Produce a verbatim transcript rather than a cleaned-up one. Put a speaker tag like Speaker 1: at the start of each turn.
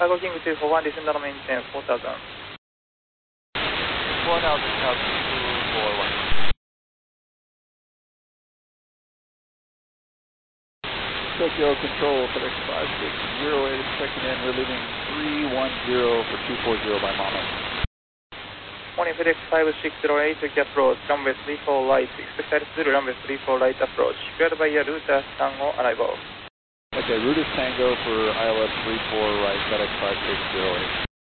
Speaker 1: Cargo King two four one, descend on maintain four thousand.
Speaker 2: four thousand, two four one.
Speaker 3: Tokyo Control, FedEx five six zero eight, checking in, we're leaving three one zero for two four zero by Mama.
Speaker 1: Morning FedEx five six zero eight, Tokyo approach, runway three four right, expect through runway three four right approach, cleared by your route Tango arrival.
Speaker 3: Okay, route is Tango for I L S three four right, FedEx five six zero eight.